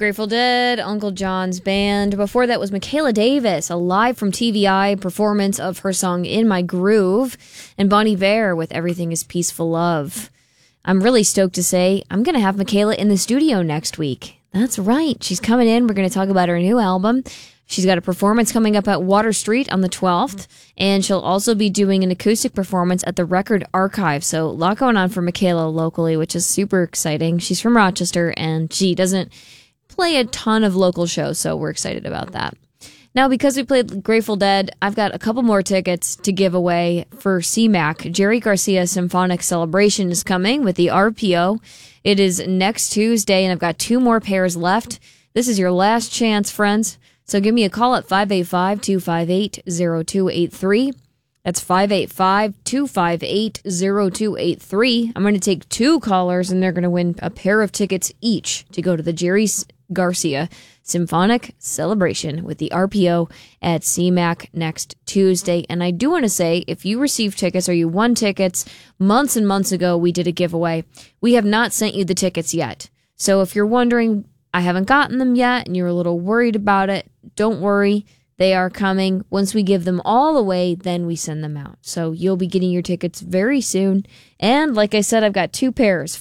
Grateful Dead, Uncle John's Band. Before that was Michaela Davis, a live from TVI performance of her song In My Groove, and Bon Iver with Everything is Peaceful Love. I'm really stoked to say I'm going to have Michaela in the studio next week. That's right. She's coming in. We're going to talk about her new album. She's got a performance coming up at Water Street on the 12th, and she'll also be doing an acoustic performance at the Record Archive. So a lot going on for Michaela locally, which is super exciting. She's from Rochester, and she doesn't play a ton of local shows, so we're excited about that. Now, because we played Grateful Dead, I've got a couple more tickets to give away for CMAC. Jerry Garcia Symphonic Celebration is coming with the RPO. It is next Tuesday, and I've got 2 more pairs left. This is your last chance, friends. So give me a call at 585-258-0283. That's 585-258-0283. I'm going to take 2 callers, and they're going to win a pair of tickets each to go to the Jerry Garcia Symphonic Celebration with the RPO at CMAC next Tuesday. And I do want to say, if you received tickets or you won tickets months and months ago, we did a giveaway. We have not sent you the tickets yet. So if you're wondering, I haven't gotten them yet, and you're a little worried about it, don't worry. They are coming. Once we give them all away, then we send them out. So you'll be getting your tickets very soon. And like I said, I've got 2 pairs,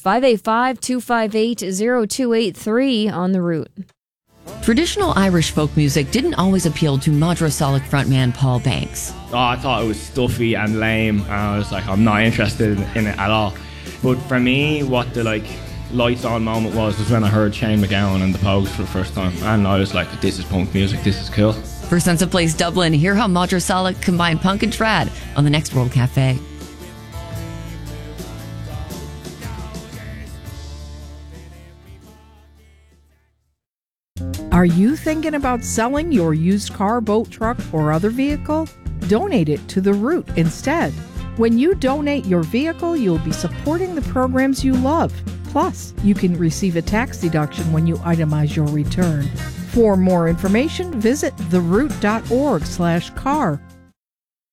585-258-0283 on the route. Traditional Irish folk music didn't always appeal to Madrasalic frontman Paul Banks. Oh, I thought it was stuffy and lame, and I was like, I'm not interested in it at all. But for me, what the lights on moment was when I heard Shane MacGowan and the Pogues for the first time, and I was like, this is punk music, this is cool. For Sense of Place Dublin, hear how Madrasalic combined punk and trad on the next World Cafe. Are you thinking about selling your used car, boat, truck, or other vehicle? Donate it to The Root instead. When you donate your vehicle, you'll be supporting the programs you love. Plus, you can receive a tax deduction when you itemize your return. For more information, visit theroot.org/car